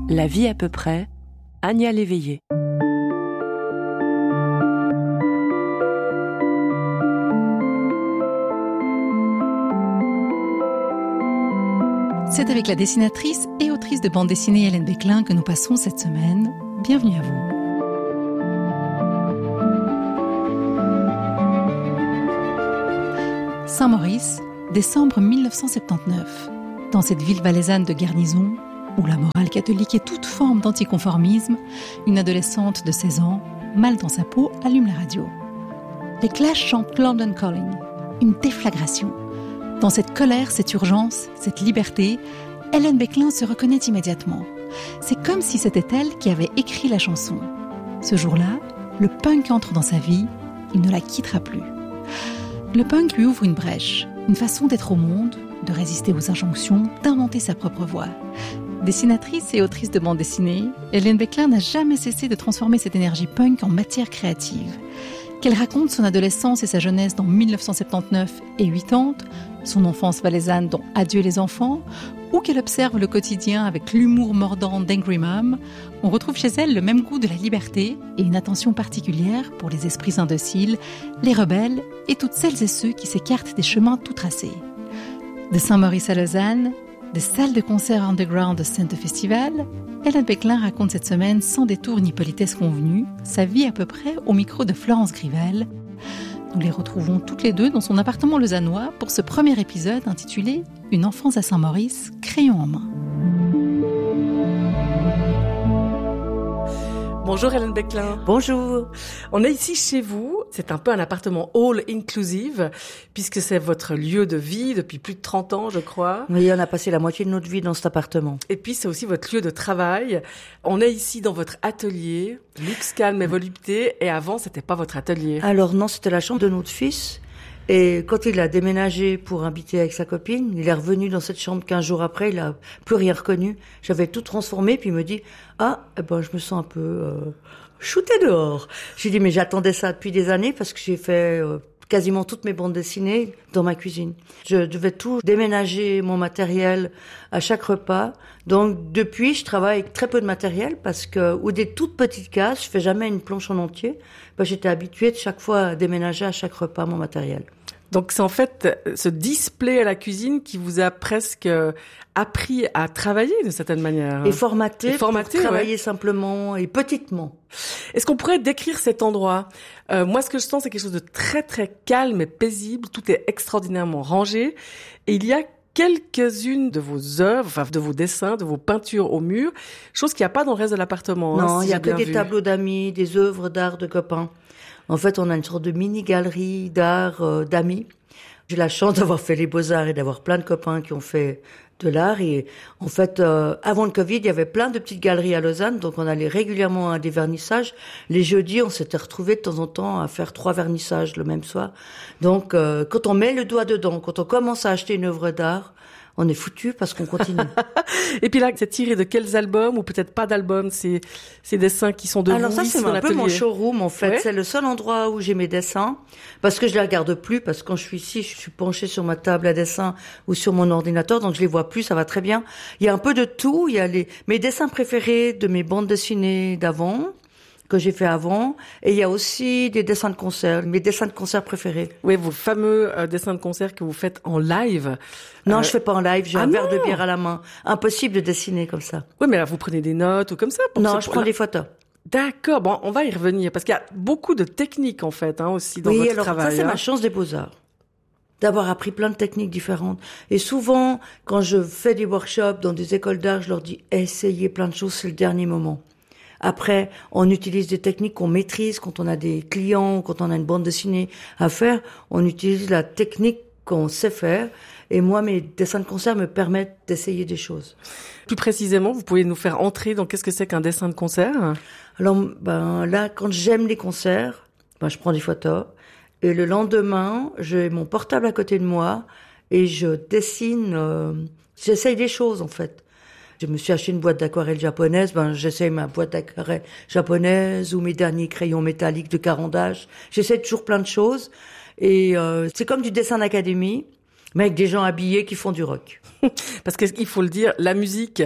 La vie à peu près, Anya Léveillé. C'est avec la dessinatrice et autrice de bande dessinée Hélène Beclin que nous passons cette semaine. Bienvenue à vous. Saint-Maurice, décembre 1979. Dans cette ville valaisanne de garnison, où la morale catholique est toute forme d'anticonformisme, une adolescente de 16 ans, mal dans sa peau, allume la radio. Les Clash chantent London Calling, une déflagration. Dans cette colère, cette urgence, cette liberté, Hélène Beclin se reconnaît immédiatement. C'est comme si c'était elle qui avait écrit la chanson. Ce jour-là, le punk entre dans sa vie, il ne la quittera plus. Le punk lui ouvre une brèche, une façon d'être au monde, de résister aux injonctions, d'inventer sa propre voix. Dessinatrice et autrice de bande dessinée, Hélène Beclin n'a jamais cessé de transformer cette énergie punk en matière créative. Qu'elle raconte son adolescence et sa jeunesse dans 1979 et 80, son enfance valaisanne dans Adieu les enfants, ou qu'elle observe le quotidien avec l'humour mordant d'Angry Mom, on retrouve chez elle le même goût de la liberté et une attention particulière pour les esprits indociles, les rebelles et toutes celles et ceux qui s'écartent des chemins tout tracés. De Saint-Maurice à Lausanne, des salles de concert underground de Sainte Festival, Hélène Beclin raconte cette semaine, sans détour ni politesse convenue, sa vie à peu près au micro de Florence Grivel. Nous les retrouvons toutes les deux dans son appartement lausannois pour ce premier épisode intitulé « Une enfance à Saint-Maurice, crayon en main ». Bonjour Hélène Beclin. Bonjour. On est ici chez vous. C'est un peu un appartement all inclusive, puisque c'est votre lieu de vie depuis plus de 30 ans, je crois. Oui, on a passé la moitié de notre vie dans cet appartement. Et puis c'est aussi votre lieu de travail. On est ici dans votre atelier, luxe, calme et volupté. Et avant, c'était pas votre atelier. Alors non, c'était la chambre de notre fils. Et quand il a déménagé pour habiter avec sa copine, il est revenu dans cette chambre 15 jours après, il a plus rien reconnu. J'avais tout transformé, puis il me dit « Ah, je me sens un peu shooté dehors ». J'ai dit « Mais j'attendais ça depuis des années parce que j'ai fait quasiment toutes mes bandes dessinées dans ma cuisine. Je devais tout déménager mon matériel à chaque repas. Donc depuis, je travaille avec très peu de matériel parce que, ou des toutes petites cases, je fais jamais une planche en entier. J'étais habituée de chaque fois à déménager à chaque repas mon matériel. Donc c'est en fait ce display à la cuisine qui vous a presque appris à travailler d'une certaine manière. Et formaté pour travailler ouais. Simplement et petitement. Est-ce qu'on pourrait décrire cet endroit ? Moi, ce que je sens, c'est quelque chose de très très calme et paisible. Tout est extraordinairement rangé. Et il y a quelques-unes de vos œuvres, enfin de vos dessins, de vos peintures au mur, chose qu'il n'y a pas dans le reste de l'appartement. Non, si il y a que des vu. tableaux d'amis, des œuvres d'art de copains. En fait, on a une sorte de mini-galerie d'art d'amis. J'ai la chance d'avoir fait les Beaux-Arts et d'avoir plein de copains qui ont fait de l'art. Et en fait, avant le Covid, il y avait plein de petites galeries à Lausanne, donc on allait régulièrement à des vernissages. Les jeudis, on s'était retrouvés de temps en temps à faire 3 vernissages le même soir. Donc, quand on met le doigt dedans, quand on commence à acheter une œuvre d'art, on est foutu parce qu'on continue. Et puis là, c'est tiré de quels albums ou peut-être pas d'albums, ces dessins qui sont de Alors vous ça, ici c'est dans un peu l'atelier. mon showroom en fait. Ouais. C'est le seul endroit où j'ai mes dessins parce que je les regarde plus parce que quand je suis ici, je suis penchée sur ma table à dessin ou sur mon ordinateur, donc je les vois plus. Ça va très bien. Il y a un peu de tout. Il y a mes dessins préférés de mes bandes dessinées d'avant. Que j'ai fait avant, et il y a aussi des dessins de concert, mes dessins de concert préférés. Oui, vos fameux dessins de concert que vous faites en live. Non, je fais pas en live, j'ai un verre de non. bière à la main. Impossible de dessiner comme ça. Oui, mais là, vous prenez des notes ou comme ça pour Non, je prends des photos. D'accord, bon, on va y revenir, parce qu'il y a beaucoup de techniques, en fait, aussi, dans votre travail. Ça, c'est ma chance des Beaux-Arts. D'avoir appris plein de techniques différentes. Et souvent, quand je fais des workshops dans des écoles d'art, je leur dis, essayez plein de choses, c'est le dernier moment. Après, on utilise des techniques qu'on maîtrise quand on a des clients, quand on a une bande dessinée à faire. On utilise la technique qu'on sait faire. Et moi, mes dessins de concert me permettent d'essayer des choses. Plus précisément, vous pouvez nous faire entrer dans qu'est-ce que c'est qu'un dessin de concert ? Alors, là, quand j'aime les concerts, je prends des photos. Et le lendemain, j'ai mon portable à côté de moi et je dessine. J'essaye des choses, en fait. Je me suis acheté une boîte d'aquarelle japonaise, j'essaye ma boîte d'aquarelle japonaise ou mes derniers crayons métalliques de carandage. J'essaie toujours plein de choses. Et c'est comme du dessin d'académie, mais avec des gens habillés qui font du rock. Parce qu'il faut le dire, la musique,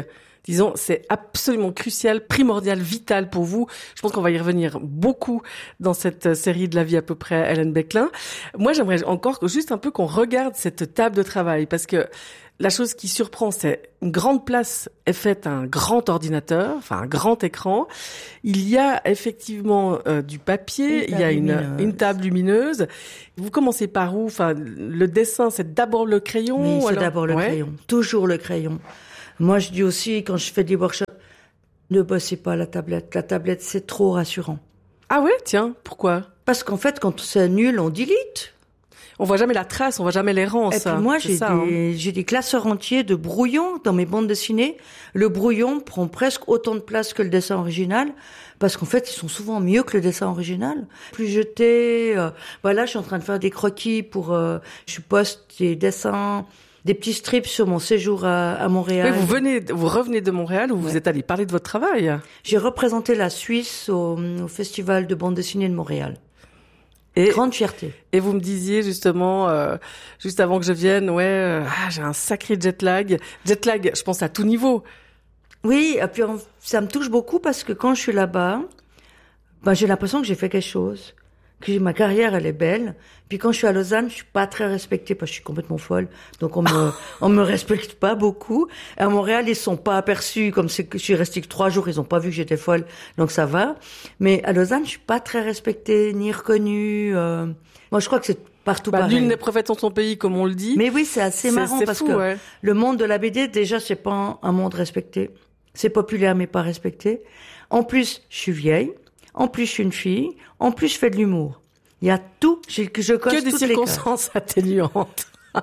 disons, c'est absolument crucial, primordial, vital pour vous. Je pense qu'on va y revenir beaucoup dans cette série de la vie à peu près Hélène Beclin. Moi, j'aimerais encore juste un peu qu'on regarde cette table de travail, parce que la chose qui surprend, c'est une grande place est faite à un grand ordinateur, enfin un grand écran. Il y a effectivement du papier, il y a une table lumineuse. Vous commencez par où? Enfin, le dessin, c'est d'abord le crayon? Oui, c'est d'abord le crayon. Toujours le crayon. Moi, je dis aussi, quand je fais des workshops, ne bossez pas la tablette. La tablette, c'est trop rassurant. Ah ouais, tiens, pourquoi? Parce qu'en fait, quand c'est nul, on delete. On voit jamais la trace, on voit jamais l'errance. Et puis moi, j'ai des classeurs entiers de brouillons dans mes bandes dessinées. Le brouillon prend presque autant de place que le dessin original, parce qu'en fait, ils sont souvent mieux que le dessin original. Plus jeté, voilà, je suis en train de faire des croquis pour, je poste des dessins, des petits strips sur mon séjour à Montréal. Oui, vous revenez de Montréal où vous êtes allé parler de votre travail. J'ai représenté la Suisse au Festival de bande dessinée de Montréal. Grande fierté. Et vous me disiez justement, juste avant que je vienne, j'ai un sacré jet lag. Jet lag, je pense à tout niveau. Oui, et puis ça me touche beaucoup parce que quand je suis là-bas, j'ai l'impression que j'ai fait quelque chose, que ma carrière elle est belle. Puis quand je suis à Lausanne, je suis pas très respectée parce que je suis complètement folle, donc on me respecte pas beaucoup. Et à Montréal, ils sont pas aperçus, comme c'est que je suis restée que 3 jours, ils ont pas vu que j'étais folle, donc ça va. Mais à Lausanne, je suis pas très respectée ni reconnue. Moi, je crois que c'est partout pareil. Nul n'est prophète dans son pays, comme on le dit. Mais oui, c'est assez marrant parce que le monde de la BD, déjà, c'est pas un monde respecté. C'est populaire, mais pas respecté. En plus, je suis vieille. En plus, je suis une fille. En plus, je fais de l'humour. Il y a tout. Je coche que des circonstances atténuantes.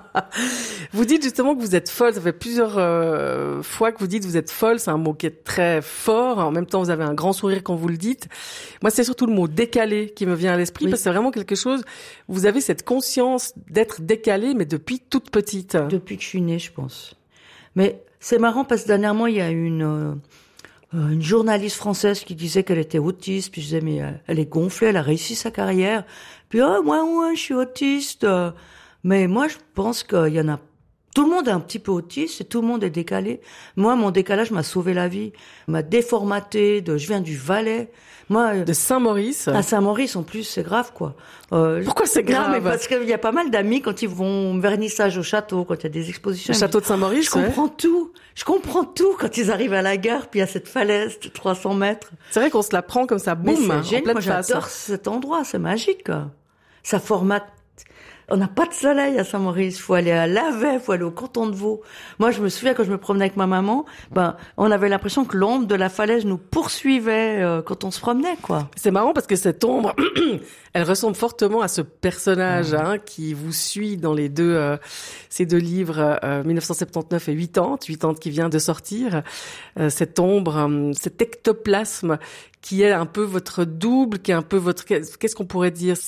Vous dites justement que vous êtes folle. Ça fait plusieurs fois que vous dites que vous êtes folle. C'est un mot qui est très fort. En même temps, vous avez un grand sourire quand vous le dites. Moi, c'est surtout le mot décalé qui me vient à l'esprit, parce que c'est vraiment quelque chose. Vous avez cette conscience d'être décalée, mais depuis toute petite. Depuis que je suis née, je pense. Mais c'est marrant parce que dernièrement, il y a une journaliste française qui disait qu'elle était autiste, puis je disais mais elle est gonflée, elle a réussi sa carrière. Puis moi je suis autiste. Mais moi je pense qu'il y en a, tout le monde est un petit peu autiste et tout le monde est décalé. Moi mon décalage m'a sauvé la vie, m'a déformaté. Je viens du Valais. Moi de Saint-Maurice. À Saint-Maurice en plus, c'est grave quoi. Pourquoi c'est grave? Non, mais parce qu'il y a pas mal d'amis quand ils vont au vernissage au château, quand il y a des expositions. Le château de Saint-Maurice. Je comprends tout. Je comprends tout quand ils arrivent à la gare, puis il y a cette falaise de 300 mètres. C'est vrai qu'on se la prend comme ça, boum, en pleine moi, face. J'adore cet endroit, c'est magique. Ça formate. On n'a pas de soleil à Saint-Maurice. Faut aller à Lavey, faut aller au canton de Vaud. Moi, je me souviens quand je me promenais avec ma maman, on avait l'impression que l'ombre de la falaise nous poursuivait quand on se promenait, quoi. C'est marrant parce que cette ombre, elle ressemble fortement à ce personnage qui vous suit dans les ces deux livres 1979 et 80 qui vient de sortir. Cette ombre, cet ectoplasme qui est un peu votre double, qui est un peu votre, qu'est-ce qu'on pourrait dire?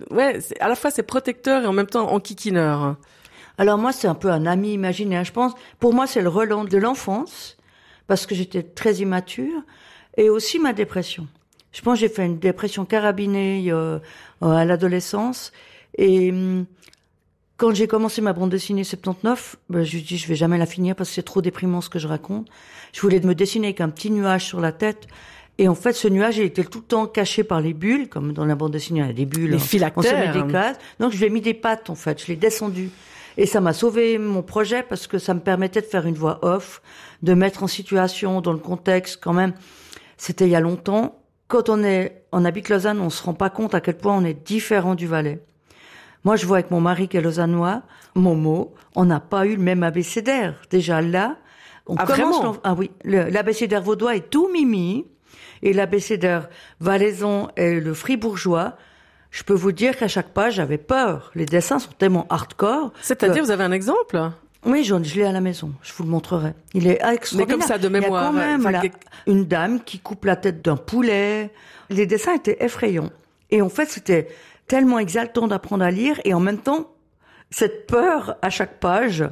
À la fois c'est protecteur et en même temps enquiquineur. Alors moi, c'est un peu un ami imaginaire, je pense. Pour moi, c'est le relent de l'enfance, parce que j'étais très immature, et aussi ma dépression. Je pense que j'ai fait une dépression carabinée à l'adolescence, et quand j'ai commencé ma bande dessinée 79, je me dis je vais jamais la finir parce que c'est trop déprimant ce que je raconte. Je voulais me dessiner avec un petit nuage sur la tête. Et en fait, ce nuage, il était tout le temps caché par les bulles, comme dans la bande dessinée, il y a des bulles. Les phylactères. On se met des cases. Donc, je lui ai mis des pattes, en fait. Je l'ai descendu. Et ça m'a sauvé mon projet parce que ça me permettait de faire une voix off, de mettre en situation, dans le contexte, quand même. C'était il y a longtemps. Quand on habite Lausanne, on se rend pas compte à quel point on est différent du Valais. Moi, je vois avec mon mari qui est lausannois, Momo, on n'a pas eu le même abécédaire. Déjà là, on commence. Vraiment? Ah oui, l'abécédaire vaudois est tout mimi. Et l'abécédaire valaisan et le fribourgeois, je peux vous dire qu'à chaque page, j'avais peur. Les dessins sont tellement hardcore. C'est-à-dire, vous avez un exemple? Oui, je l'ai à la maison. Je vous le montrerai. Il est extraordinaire. Mais comme ça, de mémoire. Il y a quand même une dame qui coupe la tête d'un poulet. Les dessins étaient effrayants. Et en fait, c'était tellement exaltant d'apprendre à lire. Et en même temps, cette peur à chaque page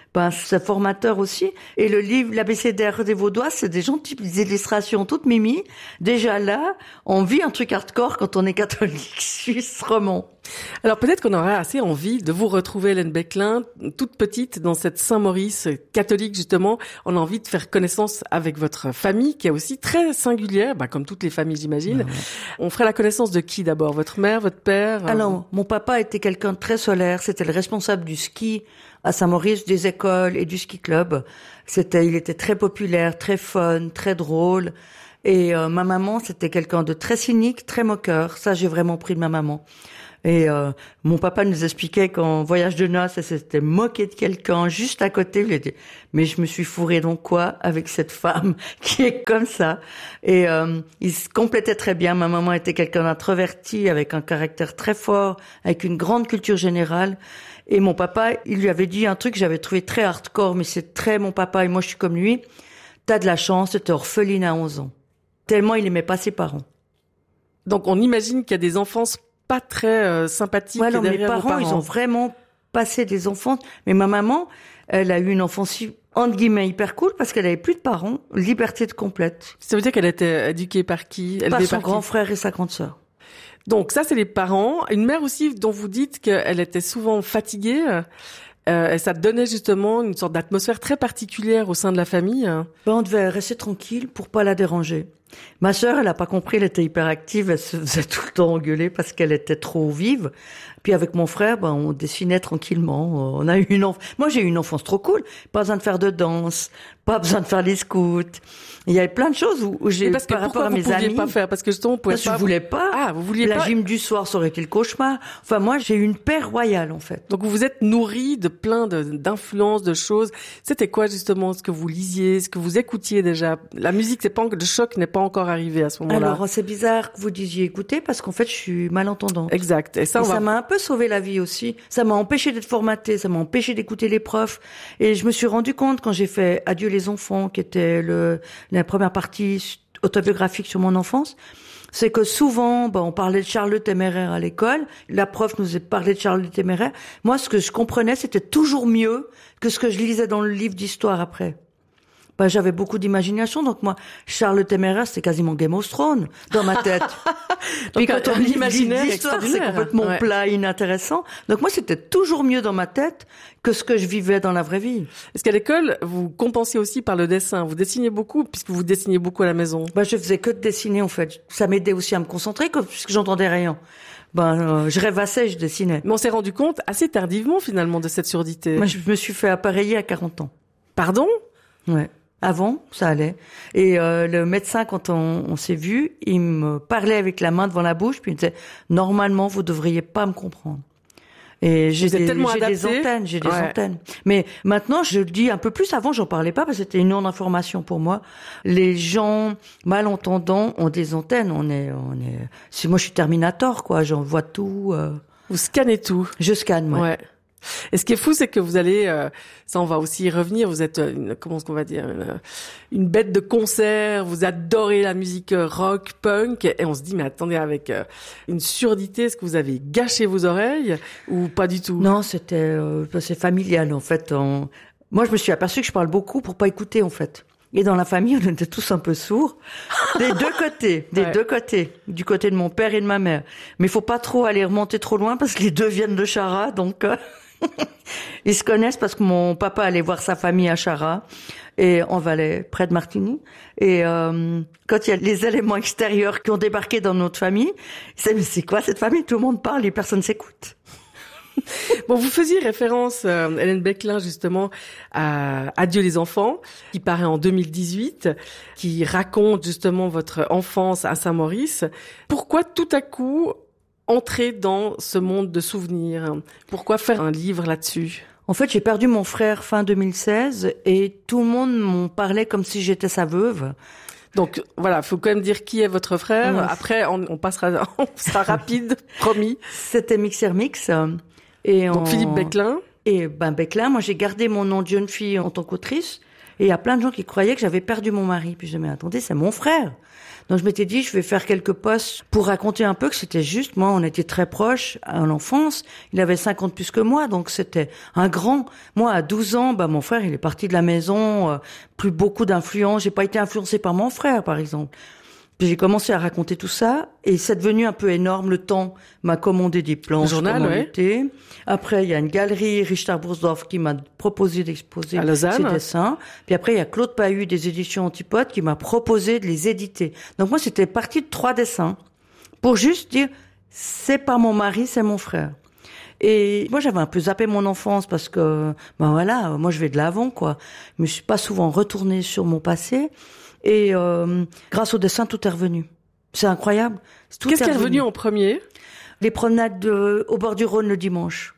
c'est formateur aussi. Et le livre l'ABCDR des Vaudois, c'est des gentilles illustrations toutes mimi. Déjà là, on vit un truc hardcore quand on est catholique suisse roman. Alors peut-être qu'on aurait assez envie de vous retrouver, Hélène Beclin, toute petite dans cette Saint-Maurice catholique justement. On a envie de faire connaissance avec votre famille qui est aussi très singulière, comme toutes les familles j'imagine. Ouais. On ferait la connaissance de qui d'abord? Votre mère, votre père? Alors, mon papa était quelqu'un de très solaire. C'était le responsable du ski à Saint-Maurice, des écoles et du ski club. Il était très populaire, très fun, très drôle. Et ma maman, c'était quelqu'un de très cynique, très moqueur. Ça, j'ai vraiment pris de ma maman. Et mon papa nous expliquait qu'en voyage de noces, elle s'était moquée de quelqu'un juste à côté. Il a dit, mais je me suis fourrée dans quoi avec cette femme qui est comme ça? Et il se complétait très bien. Ma maman était quelqu'un d'introverti, avec un caractère très fort, avec une grande culture générale. Et mon papa, il lui avait dit un truc que j'avais trouvé très hardcore, mais c'est très mon papa et moi je suis comme lui. T'as de la chance, t'es orpheline à 11 ans. Tellement il aimait pas ses parents. Donc on imagine qu'il y a des enfances pas très sympathiques derrière mes parents, vos parents. Ils ont vraiment passé des enfances. Mais ma maman, elle a eu une enfance entre guillemets hyper cool parce qu'elle avait plus de parents, liberté de complète. Ça veut dire qu'elle était éduquée par qui? Par son grand frère et sa grande sœur. Donc ça, c'est les parents. Une mère aussi dont vous dites qu'elle était souvent fatiguée. Et ça donnait justement une sorte d'atmosphère très particulière au sein de la famille. On devait rester tranquille pour pas la déranger. Ma sœur, elle a pas compris, elle était hyperactive, elle se faisait tout le temps engueuler parce qu'elle était trop vive. Puis avec mon frère, on dessinait tranquillement. On a eu Moi, j'ai eu une enfance trop cool. Pas besoin de faire de danse, pas besoin de faire les scouts. Il y avait plein de choses où j'ai, par rapport à mes amis. Pourquoi vous pouviez pas faire? Parce que justement, vous pouvez pas. Je voulais pas. Ah, vous vouliez pas. La gym du soir, ça aurait été le cauchemar. Enfin, moi, j'ai eu une paire royale, en fait. Donc, vous vous êtes nourri de plein d'influences, de choses. C'était quoi, justement, ce que vous lisiez, ce que vous écoutiez déjà? La musique, le choc n'est pas encore arrivé à ce moment-là. Alors, c'est bizarre que vous disiez écouter parce qu'en fait, je suis malentendante. Exact. Et ça m'a un peu sauvé la vie aussi. Ça m'a empêché d'être formatée, ça m'a empêché d'écouter les profs. Et je me suis rendu compte quand j'ai fait Adieu les enfants, qui était la première partie autobiographique sur mon enfance, c'est que souvent, on parlait de Charles le Téméraire à l'école. La prof nous a parlé de Charles le Téméraire. Moi, ce que je comprenais, c'était toujours mieux que ce que je lisais dans le livre d'histoire après. J'avais beaucoup d'imagination, donc moi, Charles le Téméraire, c'était quasiment Game of Thrones dans ma tête. Puis quand on imagine l'histoire, c'est complètement plat, inintéressant. Donc moi, c'était toujours mieux dans ma tête que ce que je vivais dans la vraie vie. Est-ce qu'à l'école, vous compensiez aussi par le dessin? Vous dessiniez beaucoup, puisque vous dessiniez beaucoup à la maison? Je faisais que de dessiner, en fait. Ça m'aidait aussi à me concentrer, puisque j'entendais rien. Je rêvassais, je dessinais. Mais on s'est rendu compte assez tardivement, finalement, de cette surdité. Moi, je me suis fait appareiller à 40 ans. Pardon? Ouais. Avant, ça allait. Et le médecin, quand on s'est vu, il me parlait avec la main devant la bouche, puis il me disait « Normalement, vous devriez pas me comprendre ». Et j'ai des antennes. Mais maintenant, je le dis un peu plus. Avant, j'en parlais pas parce que c'était une non-information pour moi. Les gens malentendants ont des antennes. Moi, je suis Terminator, quoi. J'en vois tout. Vous scannez tout. Je scanne, ouais. Et ce qui est fou, c'est que vous allez, ça on va aussi y revenir, vous êtes, une bête de concert, vous adorez la musique rock, punk, et on se dit, mais attendez, avec une surdité, est-ce que vous avez gâché vos oreilles ou pas du tout? Non, c'est familial, en fait. Moi, je me suis aperçue que je parle beaucoup pour pas écouter, en fait. Et dans la famille, on était tous un peu sourds. Des deux côtés. Du côté de mon père et de ma mère. Mais il faut pas trop aller remonter trop loin parce que les deux viennent de Chara, donc ils se connaissent parce que mon papa allait voir sa famille à Chara et en Valais, près de Martigny. Et quand il y a les éléments extérieurs qui ont débarqué dans notre famille, mais c'est quoi cette famille? Tout le monde parle et personne s'écoute. Bon, vous faisiez référence, Hélène Beclin, justement, à Adieu les enfants, qui paraît en 2018, qui raconte justement votre enfance à Saint-Maurice. Pourquoi tout à coup entrer dans ce monde de souvenirs? Pourquoi faire un livre là-dessus? En fait, j'ai perdu mon frère fin 2016 et tout le monde m'en parlait comme si j'étais sa veuve. Donc voilà, faut quand même dire qui est votre frère. Après, on sera rapide, promis. C'était Mixer Mix. Donc Philippe Beclin. Et Beclin, moi j'ai gardé mon nom de jeune fille en tant qu'autrice. Et il y a plein de gens qui croyaient que j'avais perdu mon mari. Puis je me disais, mais attendez, c'est mon frère. Donc je m'étais dit, je vais faire quelques posts pour raconter un peu que c'était juste, moi, on était très proches en enfance. Il avait 5 ans de plus que moi, donc c'était un grand. Moi, à 12 ans, mon frère, il est parti de la maison, plus beaucoup d'influence. J'ai pas été influencée par mon frère, par exemple. Puis j'ai commencé à raconter tout ça, et c'est devenu un peu énorme. Le Temps m'a commandé des planches journal, pendant l'été. Après, il y a une galerie, Richard Bursdorf, qui m'a proposé d'exposer à Lausanne. ses dessins. Puis après, il y a Claude Pahut des éditions Antipodes qui m'a proposé de les éditer. Donc moi, c'était parti de 3 dessins pour juste dire, c'est pas mon mari, c'est mon frère. Et moi, j'avais un peu zappé mon enfance parce que, voilà, moi, je vais de l'avant, quoi. Je me suis pas souvent retournée sur mon passé. Et grâce au dessin, tout est revenu. C'est incroyable. Qu'est-ce qui est revenu en premier? Les promenades au bord du Rhône le dimanche.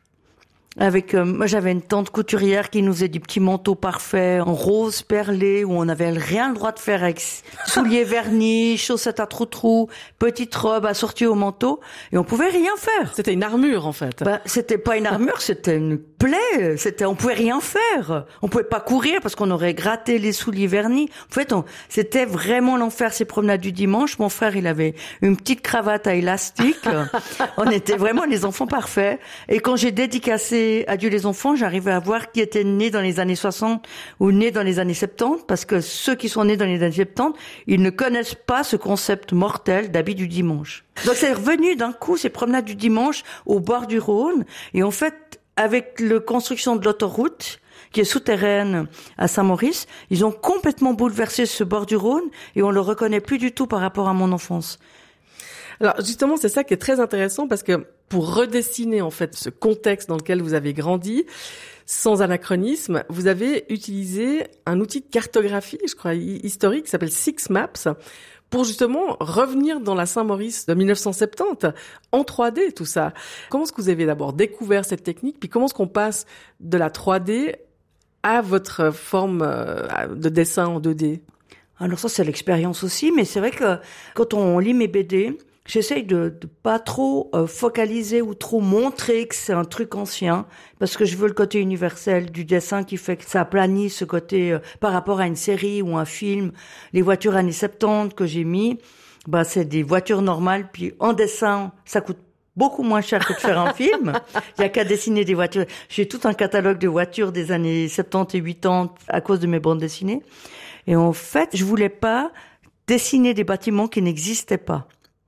Avec moi, j'avais une tante couturière qui nous faisait des petits manteaux parfaits en rose perlé où on n'avait rien le droit de faire avec souliers vernis, chaussettes à trou-trou, petite robe assortie au manteau, et on pouvait rien faire. C'était une armure en fait. C'était pas une armure, c'était une plaie. On pouvait rien faire. On pouvait pas courir parce qu'on aurait gratté les souliers vernis. En fait, c'était vraiment l'enfer ces promenades du dimanche. Mon frère, il avait une petite cravate à élastique. On était vraiment les enfants parfaits. Et quand j'ai dédicacé Adieu les enfants, j'arrivais à voir qui était né dans les années 60 ou né dans les années 70, parce que ceux qui sont nés dans les années 70, ils ne connaissent pas ce concept mortel d'habit du dimanche. Donc c'est revenu d'un coup, ces promenades du dimanche au bord du Rhône, et en fait, avec la construction de l'autoroute, qui est souterraine à Saint-Maurice, ils ont complètement bouleversé ce bord du Rhône, et on le reconnaît plus du tout par rapport à mon enfance. Alors justement, c'est ça qui est très intéressant parce que pour redessiner en fait ce contexte dans lequel vous avez grandi, sans anachronisme, vous avez utilisé un outil de cartographie, je crois, historique, qui s'appelle Six Maps, pour justement revenir dans la Saint-Maurice de 1970, en 3D, tout ça. Comment est-ce que vous avez d'abord découvert cette technique, puis comment est-ce qu'on passe de la 3D à votre forme de dessin en 2D? Alors ça, c'est l'expérience aussi, mais c'est vrai que quand on lit mes BD, j'essaye de pas trop focaliser ou trop montrer que c'est un truc ancien, parce que je veux le côté universel du dessin qui fait que ça aplanit ce côté par rapport à une série ou un film. Les voitures années 70 que j'ai mis, c'est des voitures normales, puis en dessin, ça coûte beaucoup moins cher que de faire un film. Il y a qu'à dessiner des voitures. J'ai tout un catalogue de voitures des années 70 et 80 à cause de mes bandes dessinées. Et en fait, je voulais pas dessiner des bâtiments qui n'existaient pas.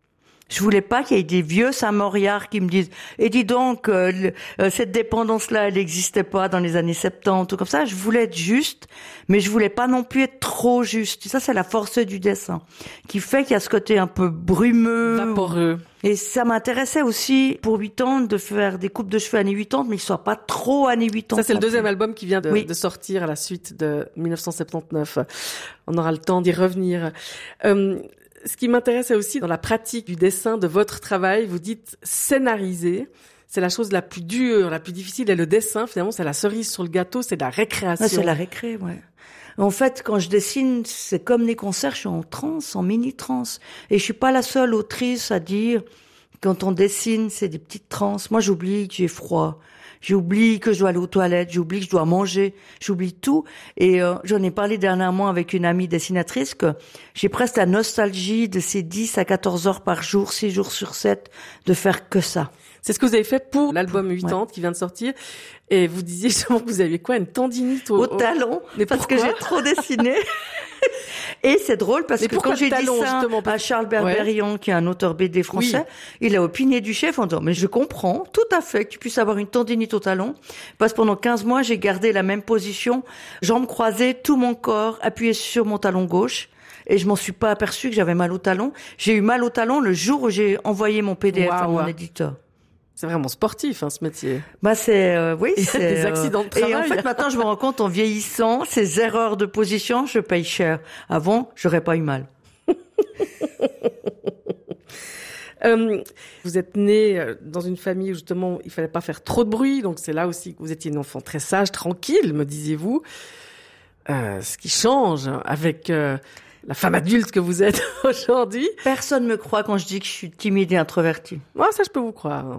Je voulais pas qu'il y ait des vieux Saint-Mauriard qui me disent « Et dis donc, cette dépendance-là, elle n'existait pas dans les années 70 » tout comme ça. Je voulais être juste, mais je voulais pas non plus être trop juste. Ça, c'est la force du dessin, qui fait qu'il y a ce côté un peu brumeux. Vaporeux. Et ça m'intéressait aussi, pour 80, de faire des coupes de cheveux années 80, mais qui soient pas trop années 80. Ça, c'est le deuxième album qui vient de sortir à la suite de 1979. On aura le temps d'y revenir. Ce qui m'intéressait aussi dans la pratique du dessin, de votre travail, vous dites scénariser. C'est la chose la plus dure, la plus difficile. Et le dessin, finalement, c'est la cerise sur le gâteau, c'est la récréation. C'est la récré, ouais. En fait, quand je dessine, c'est comme les concerts, je suis en transe, en mini-transe. Et je suis pas la seule autrice à dire, quand on dessine, c'est des petites transes. Moi, j'oublie que j'ai froid. J'oublie que je dois aller aux toilettes, j'oublie que je dois manger, j'oublie tout. Et j'en ai parlé dernièrement avec une amie dessinatrice que j'ai presque la nostalgie de ces 10 à 14 heures par jour, 6 jours sur 7, de faire que ça. C'est ce que vous avez fait pour l'album 80 qui vient de sortir. Et vous disiez justement que vous aviez quoi, une tendinite au talon, mais parce que j'ai trop dessiné. Et c'est drôle parce que quand j'ai dit ça à Charles Berberian, qui est un auteur BD français, il a opiné du chef en disant « Mais je comprends tout à fait que tu puisses avoir une tendinite au talon, parce que pendant 15 mois, j'ai gardé la même position, jambes croisées, tout mon corps appuyé sur mon talon gauche. » Et je m'en suis pas aperçu que j'avais mal au talon. J'ai eu mal au talon le jour où j'ai envoyé mon PDF à mon éditeur. C'est vraiment sportif, ce métier. C'est des accidents de travail. Et en fait, maintenant, je me rends compte, en vieillissant, ces erreurs de position, je paye cher. Avant, j'aurais pas eu mal. Vous êtes né dans une famille où justement il fallait pas faire trop de bruit, donc c'est là aussi que vous étiez une enfant très sage, tranquille, me disiez-vous. Ce qui change avec la femme adulte que vous êtes aujourd'hui. Personne me croit quand je dis que je suis timide et introvertie. Ça je peux vous croire.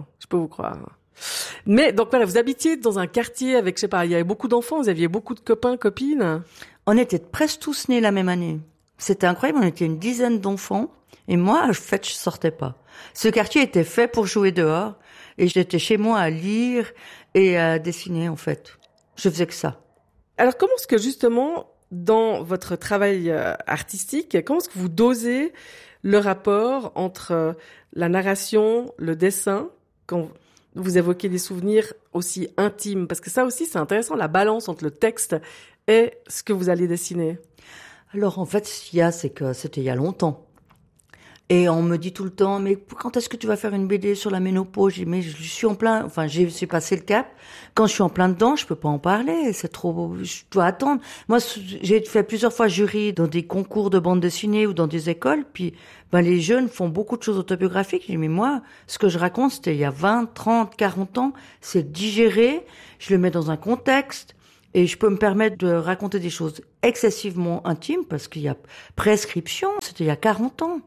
Mais donc voilà, vous habitiez dans un quartier avec, je sais pas, il y avait beaucoup d'enfants, vous aviez beaucoup de copains, copines. On était presque tous nés la même année. C'était incroyable, on était une dizaine d'enfants. Et moi, en fait, je sortais pas. Ce quartier était fait pour jouer dehors. Et j'étais chez moi à lire et à dessiner, en fait. Je faisais que ça. Alors, comment est-ce que justement, dans votre travail artistique, comment est-ce que vous dosez le rapport entre la narration, le dessin, quand vous évoquez des souvenirs aussi intimes? Parce que ça aussi, c'est intéressant, la balance entre le texte et ce que vous allez dessiner. Alors, en fait, ce qu'il y a, c'est que c'était il y a longtemps. Et on me dit tout le temps, mais quand est-ce que tu vas faire une BD sur la ménopause? J'ai dit, mais je suis en plein, enfin, j'ai passé le cap. Quand je suis en plein dedans, je peux pas en parler. C'est trop, je dois attendre. Moi, j'ai fait plusieurs fois jury dans des concours de bande dessinée ou dans des écoles. Puis, les jeunes font beaucoup de choses autobiographiques. J'ai dit, mais moi, ce que je raconte, c'était il y a 20, 30, 40 ans. C'est digéré. Je le mets dans un contexte. Et je peux me permettre de raconter des choses excessivement intimes parce qu'il y a prescription. C'était il y a 40 ans.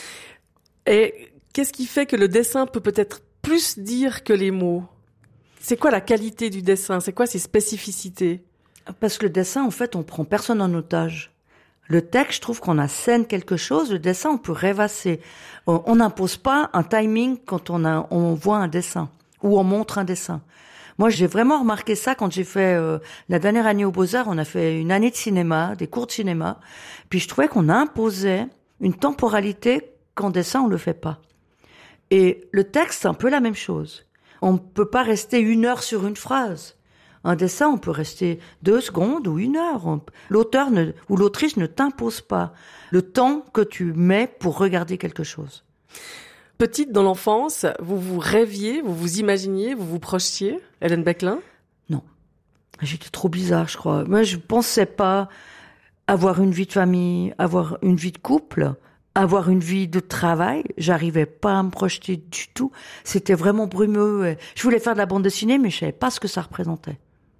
Et qu'est-ce qui fait que le dessin peut peut-être plus dire que les mots? C'est quoi la qualité du dessin? C'est quoi ses spécificités? Parce que le dessin, en fait, on prend personne en otage. Le texte, je trouve qu'on assène quelque chose. Le dessin, on peut rêvasser. On n'impose pas un timing quand on voit un dessin ou on montre un dessin. Moi, j'ai vraiment remarqué ça quand j'ai fait la dernière année aux Beaux-Arts. On a fait une année de cinéma, des cours de cinéma. Puis je trouvais qu'on imposait une temporalité qu'en dessin, on le fait pas. Et le texte, c'est un peu la même chose. On ne peut pas rester 1 heure sur une phrase. Un dessin, on peut rester 2 secondes ou 1 heure. L'auteur ou l'autrice ne t'impose pas le temps que tu mets pour regarder quelque chose. Petite, dans l'enfance, vous vous rêviez, vous vous imaginiez, vous vous projetiez, Hélène Beclin? Non. J'étais trop bizarre, je crois. Moi, je pensais pas avoir une vie de famille, avoir une vie de couple, avoir une vie de travail. J'arrivais pas à me projeter du tout. C'était vraiment brumeux. Je voulais faire de la bande dessinée, mais je savais pas ce que ça représentait.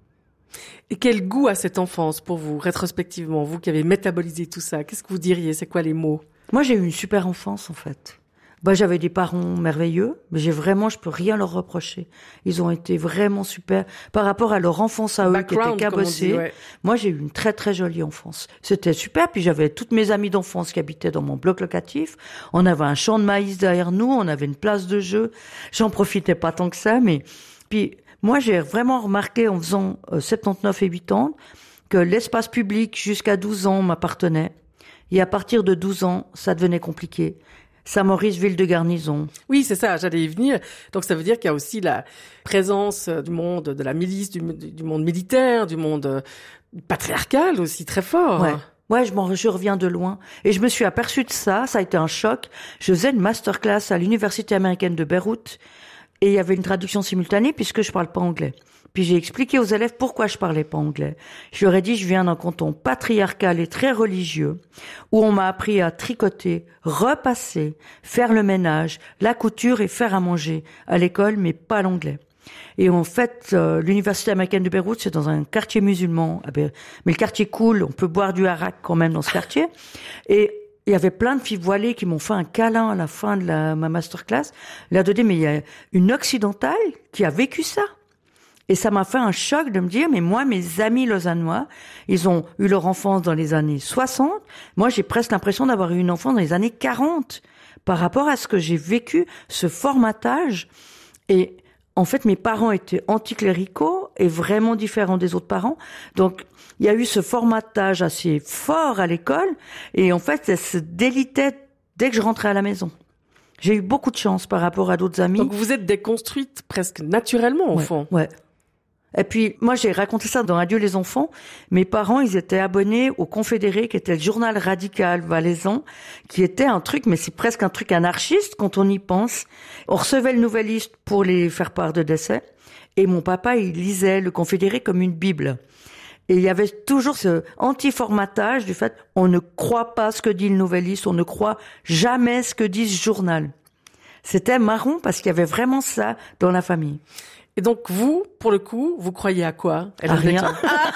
Et quel goût a cette enfance pour vous, rétrospectivement, vous qui avez métabolisé tout ça? Qu'est-ce que vous diriez? C'est quoi les mots? Moi, j'ai eu une super enfance, en fait. J'avais des parents merveilleux, mais je peux rien leur reprocher. Ils ont été vraiment super par rapport à leur enfance à eux qui était cabossée. Ouais. Moi, j'ai eu une très très jolie enfance. C'était super. Puis j'avais toutes mes amies d'enfance qui habitaient dans mon bloc locatif. On avait un champ de maïs derrière nous, on avait une place de jeu. J'en profitais pas tant que ça, mais puis moi, j'ai vraiment remarqué en faisant 79 et 80 que l'espace public jusqu'à 12 ans m'appartenait. Et à partir de 12 ans, ça devenait compliqué. Saint-Maurice, ville de garnison. Oui, c'est ça, j'allais y venir. Donc ça veut dire qu'il y a aussi la présence du monde de la milice, du monde militaire, du monde patriarcal aussi très fort. Ouais, je reviens de loin. Et je me suis aperçue de ça, ça a été un choc. Je faisais une masterclass à l'université américaine de Beyrouth et il y avait une traduction simultanée puisque je parle pas anglais. Puis j'ai expliqué aux élèves pourquoi je parlais pas anglais. Je leur ai dit, je viens d'un canton patriarcal et très religieux, où on m'a appris à tricoter, repasser, faire le ménage, la couture et faire à manger à l'école, mais pas l'anglais. Et en fait, l'université américaine de Beyrouth, c'est dans un quartier musulman. Mais le quartier cool, on peut boire du harak quand même dans ce quartier. Et il y avait plein de filles voilées qui m'ont fait un câlin à la fin de ma masterclass. Là, de dire, mais il y a une occidentale qui a vécu ça. Et ça m'a fait un choc de me dire, mais moi, mes amis lausannois, ils ont eu leur enfance dans les années 60. Moi, j'ai presque l'impression d'avoir eu une enfance dans les années 40 par rapport à ce que j'ai vécu, ce formatage. Et en fait, mes parents étaient anticléricaux et vraiment différents des autres parents. Donc, il y a eu ce formatage assez fort à l'école. Et en fait, ça se délitait dès que je rentrais à la maison. J'ai eu beaucoup de chance par rapport à d'autres amis. Donc, vous êtes déconstruite presque naturellement, au fond. Ouais. Et puis, moi, j'ai raconté ça dans Adieu les enfants. Mes parents, ils étaient abonnés au Confédéré, qui était le journal radical valaisan, qui était un truc, mais c'est presque un truc anarchiste quand on y pense. On recevait le Nouvelliste pour les faire part de décès. Et mon papa, il lisait le Confédéré comme une Bible. Et il y avait toujours ce anti-formatage du fait, on ne croit pas ce que dit le Nouvelliste, on ne croit jamais ce que dit ce journal. C'était marrant parce qu'il y avait vraiment ça dans la famille. Et donc vous, pour le coup, vous croyez à quoi? À rien.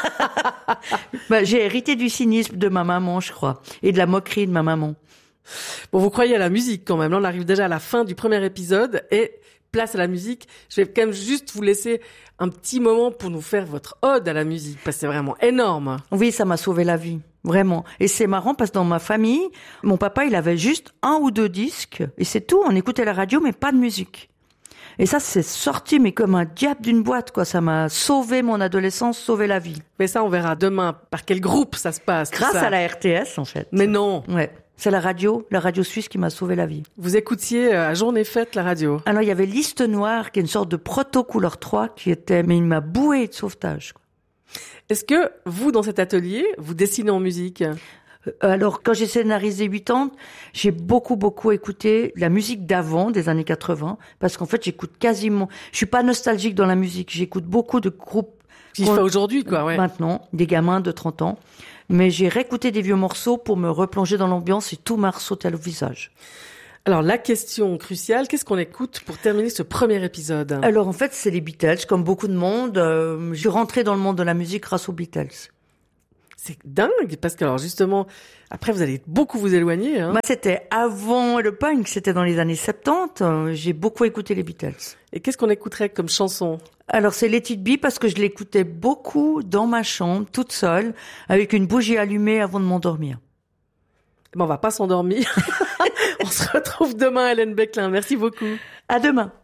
J'ai hérité du cynisme de ma maman, je crois, et de la moquerie de ma maman. Bon, vous croyez à la musique quand même. Là, on arrive déjà à la fin du premier épisode et place à la musique, je vais quand même juste vous laisser un petit moment pour nous faire votre ode à la musique, parce que c'est vraiment énorme. Oui, ça m'a sauvé la vie, vraiment. Et c'est marrant parce que dans ma famille, mon papa, il avait juste 1 ou 2 disques, et c'est tout. On écoutait la radio, mais pas de musique. Et ça, c'est sorti, mais comme un diable d'une boîte, quoi. Ça m'a sauvé mon adolescence, sauvé la vie. Mais ça, on verra demain par quel groupe ça se passe. Grâce à la RTS, en fait. Mais non. Ouais. C'est la radio suisse qui m'a sauvé la vie. Vous écoutiez à journée faite la radio. Alors, il y avait Liste Noire, qui est une sorte de proto couleur 3, mais il m'a boué de sauvetage, quoi. Est-ce que vous, dans cet atelier, vous dessinez en musique? Alors, quand j'ai scénarisé 8 ans, j'ai beaucoup écouté la musique d'avant, des années 80, parce qu'en fait, j'écoute quasiment... Je suis pas nostalgique dans la musique, j'écoute beaucoup de groupes... Qui se fait aujourd'hui, quoi, ouais. Maintenant, des gamins de 30 ans. Mais j'ai réécouté des vieux morceaux pour me replonger dans l'ambiance et tout m'a ressauté au visage. Alors, la question cruciale, qu'est-ce qu'on écoute pour terminer ce premier épisode? Alors, en fait, c'est les Beatles, comme beaucoup de monde. Je suis rentrée dans le monde de la musique grâce aux Beatles. C'est dingue, parce que alors justement, après vous allez beaucoup vous éloigner. Hein. Moi, c'était avant le punk, c'était dans les années 70. J'ai beaucoup écouté les Beatles. Et qu'est-ce qu'on écouterait comme chanson? Alors, c'est Let It Be parce que je l'écoutais beaucoup dans ma chambre, toute seule, avec une bougie allumée avant de m'endormir. Bon, on va pas s'endormir. On se retrouve demain, Hélène Beclin. Merci beaucoup. À demain.